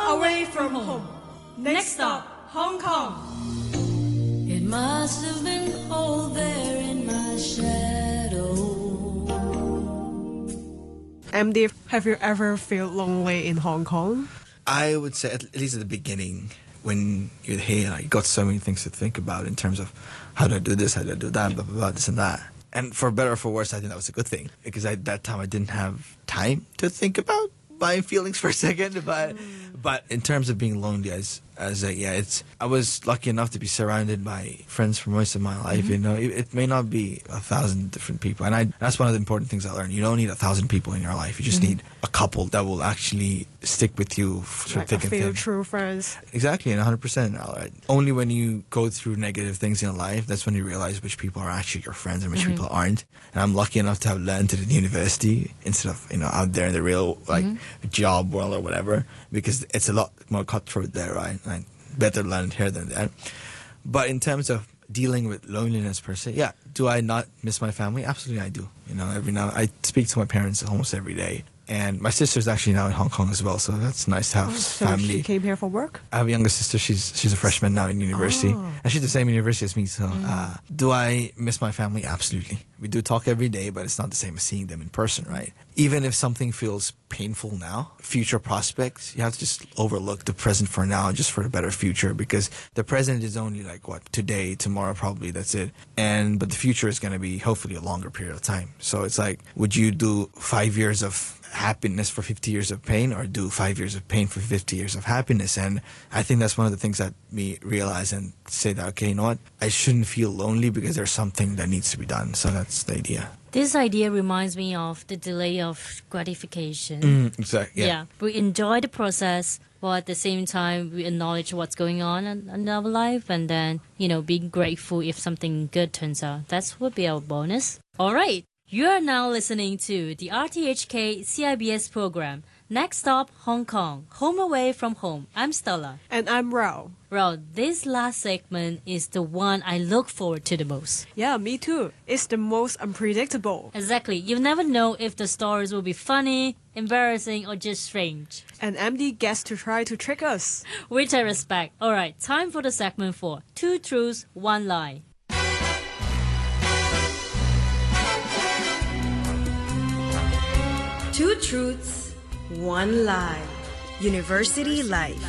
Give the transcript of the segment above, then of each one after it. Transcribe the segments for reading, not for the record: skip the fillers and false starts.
away from home. Next stop, Hong Kong. It must have been all there in my shadow. MD, have you ever felt lonely in Hong Kong? I would say, at least at the beginning, when you're here, like, you got so many things to think about in terms of how do I do this, how do I do that, blah, blah, blah, this and that. And for better or for worse, I think that was a good thing. Because at that time, I didn't have time to think about my feelings for a second. But in terms of being lonely, I was lucky enough to be surrounded by friends for most of my life. You know, it may not be 1,000 different people, and that's one of the important things I learned. You don't need 1,000 people in your life. You just need a couple that will actually stick with you for thick and thin. A few true friends. Exactly, and 100%. All right. Only when you go through negative things in life, that's when you realize which people are actually your friends and which people aren't. And I'm lucky enough to have landed in university instead of out there in the real job world or whatever, because it's a lot more cutthroat there, right? Like, better land here than there. But in terms of dealing with loneliness per se, do I not miss my family? Absolutely, I do. Every now I speak to my parents almost every day. And my sister's actually now in Hong Kong as well, so that's nice to have family. So she came here for work? I have a younger sister. She's a freshman now in university. And she's the same university as me, so do I miss my family? Absolutely. We do talk every day, but it's not the same as seeing them in person, right? Even if something feels painful now, future prospects, you have to just overlook the present for now, just for a better future, because the present is only today, tomorrow probably, that's it. But the future is going to be hopefully a longer period of time. So it's like, would you do 5 years of happiness for 50 years of pain, or do 5 years of pain for 50 years of happiness? And I think that's one of the things that me realize and say that, okay, you know what? I shouldn't feel lonely because there's something that needs to be done. So that's the idea. This idea reminds me of the delay of gratification. Exactly. Yeah. We enjoy the process, while at the same time we acknowledge what's going on in our life, and then, being grateful if something good turns out. That would be our bonus. All right. You are now listening to the RTHK CIBS program, Next Stop, Hong Kong, Home Away from Home. I'm Stella. And I'm Rao. Rao, this last segment is the one I look forward to the most. Yeah, me too. It's the most unpredictable. Exactly. You never know if the stories will be funny, embarrassing, or just strange. And MD gets to try to trick us. Which I respect. Alright, time for the segment 4. 2 truths, 1 lie. Two truths, one lie. University life.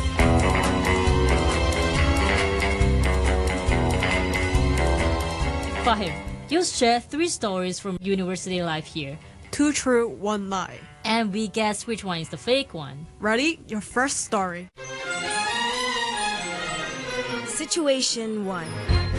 Fahim, you'll share 3 stories from university life here. 2 true, 1 lie. And we guess which one is the fake one. Ready? Your first story. Situation 1.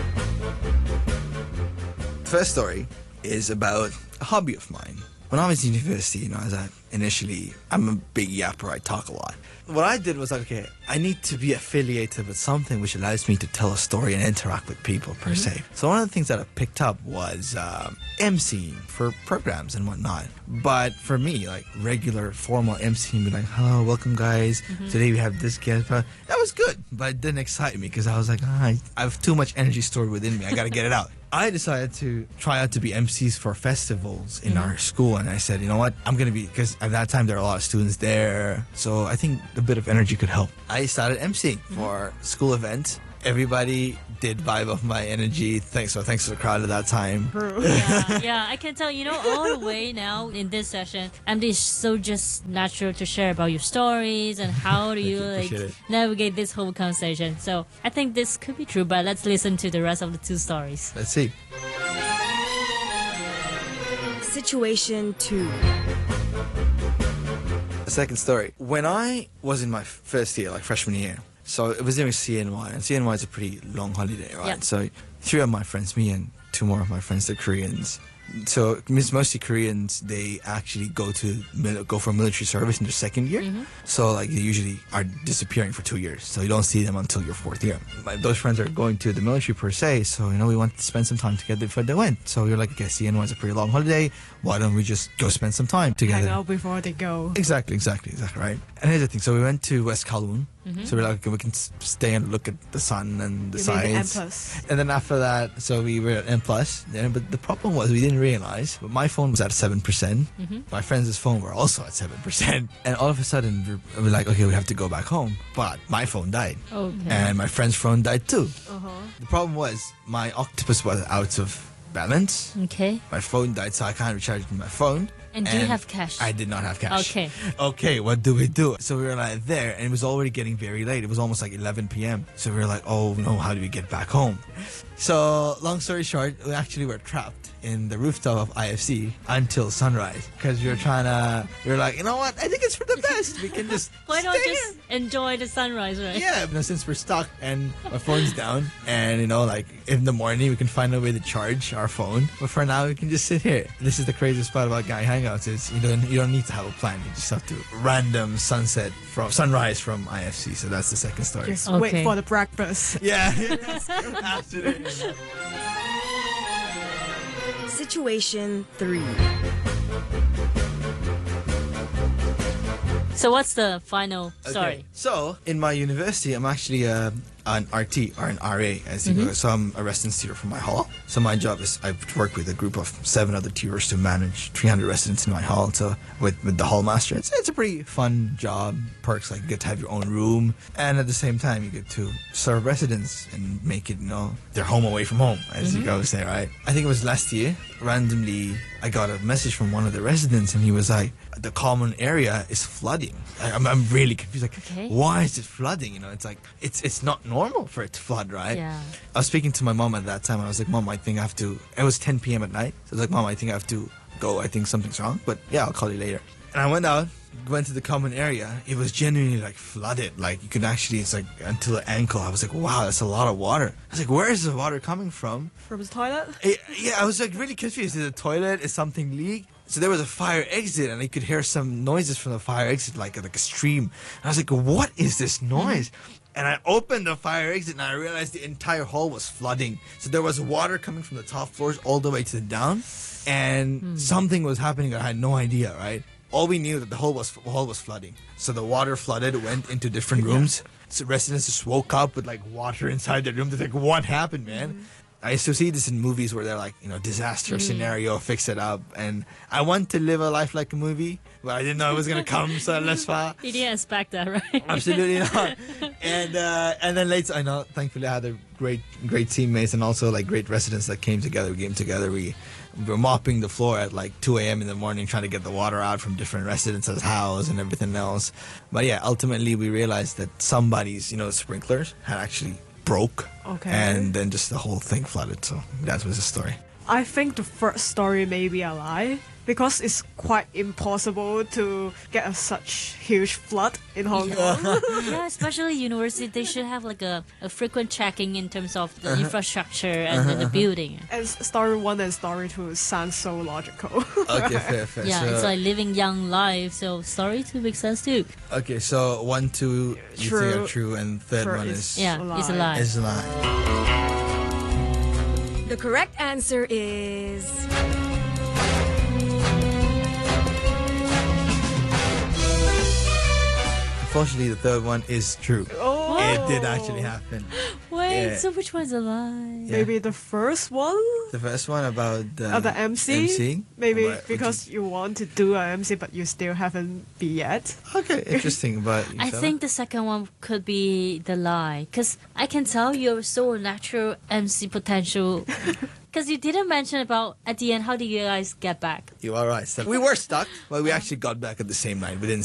First story is about a hobby of mine. When I was in university, I'm a big yapper, I talk a lot. What I did was, I need to be affiliated with something which allows me to tell a story and interact with people per se. So one of the things that I picked up was emceeing for programs and whatnot. But for me, regular formal emceeing, be like, hello, welcome guys, today we have this guest. That was good, but it didn't excite me because I was like, I have too much energy stored within me, I gotta get it out. I decided to try out to be MCs for festivals in our school, and I said, you know what, I'm going to be, because at that time there are a lot of students there, so I think a bit of energy could help. I started MCing for school events. Everybody did vibe off my energy. Thanks to the crowd at that time. Yeah, I can tell, all the way now in this session, MD is so just natural to share about your stories and how do you navigate this whole conversation. So I think this could be true, but let's listen to the rest of the 2 stories. Let's see. Situation 2. The second story. When I was in my first year, freshman year, so it was during CNY, and CNY is a pretty long holiday, right? Yep. So 3 of my friends, me and 2 more of my friends, they're Koreans. So mostly Koreans, they actually go for military service in their second year. So they usually are disappearing for 2 years. So you don't see them until your 4th year. Those friends are going to the military per se. So, we want to spend some time together before they went. So you're like, okay, CNY is a pretty long holiday. Why don't we just go spend some time together? Hang out before they go. Exactly, right? And here's the thing. So we went to West Kowloon So we're like, okay, we can stay and look at the sun and the You mean the sides. M+. And then after that, so we were at M+. Yeah, but the problem was we didn't realize, but my phone was at 7%. My friends' phone were also at 7%. And all of a sudden, we're like, okay, we have to go back home. But my phone died. Okay. And my friend's phone died too. The problem was my Octopus was out of balance. Okay. My phone died, so I can't recharge my phone. And do you have cash? I did not have cash. Okay. Okay, what do we do? So we were like there, and it was already getting very late. It was almost like 11 p.m. So we were like, oh no, how do we get back home? So long story short, we actually were trapped in the rooftop of IFC until sunrise because we were like, you know what? I think it's for the best. We can just Why not stay just enjoy the sunrise, right? yeah, since we're stuck and my phone's down, and like in the morning we can find a way to charge our phone. But for now, we can just sit here. This is the craziest part about Guy Hangouts is you don't need to have a plan. You just have to random sunrise from IFC. So that's the second story. Just Okay. wait for the breakfast. Yeah, absolutely. Situation 3. So what's the final story? Okay. So in my university, I'm actually an RT or an RA, as you go. So I'm a residence tutor for my hall. So my job is I work with a group of 7 other tutors to manage 300 residents in my hall. So with the hall master, it's a pretty fun job. Perks like you get to have your own room, and at the same time you get to serve residents and make it their home away from home, as you go say, right? I think it was last year. Randomly, I got a message from one of the residents, and he was like, "The common area is flooding." I'm really confused. Like, Okay. why is it flooding? It's like it's not normal for it to flood, right? Yeah. I was speaking to my mom at that time. I was like, "Mom, I think I have to." It was 10 p.m. at night. So I was like, "Mom, I think I have to go. I think something's wrong." But yeah, I'll call you later. And I went to the common area. It was genuinely like flooded. Like you could actually, it's like until the ankle. I was like, wow, that's a lot of water. I was like, where is the water coming from? From the toilet? Yeah, I was like really confused. Is it a toilet? Is something leak? So there was a fire exit, and I could hear some noises from the fire exit, like a stream. And I was like, what is this noise? And I opened the fire exit, and I realized the entire hall was flooding. So there was water coming from the top floors all the way to the down, and something was happening that I had no idea, right? All we knew that the hall was flooding. So the water flooded, went into different rooms. So residents just woke up with like water inside their room. They're like, what happened, man? I used to see this in movies where they're like, disaster scenario, fix it up. And I want to live a life like a movie, but I didn't know it was going to come so less far. You didn't expect that, right? Absolutely not. And then later, I know, thankfully I had a great teammates and also like great residents that came together. We came together. We were mopping the floor at like 2 a.m. in the morning, trying to get the water out from different residents' house and everything else. But yeah, ultimately we realized that somebody's, sprinklers had actually broke. Okay. And then just the whole thing flooded. So that was the story. I think the first story may be a lie because it's quite impossible to get such huge flood in Hong Kong. Yeah, especially university, they should have like a frequent checking in terms of the infrastructure and the building. And story 1 and story 2 sound so logical. Okay, fair. Yeah, So, it's like living young life. So story 2 makes sense too. okay, so 1, 2, you think True. are true, and third True one is- is Yeah, it's a lie. is a lie. The correct answer is Unfortunately, the third one is true. Oh. It did actually happen. Wait, Yeah. so which one's a lie? Maybe the first one? The first one about The MC? Maybe What- because you want to do a MC but you still haven't be yet. Okay, interesting, but I think the second one could be the lie, because I can tell you're so natural MC potential. Because you didn't mention about at the end, how did you guys get back? you are right. So we were stuck, but we actually got back at the same night. We didn't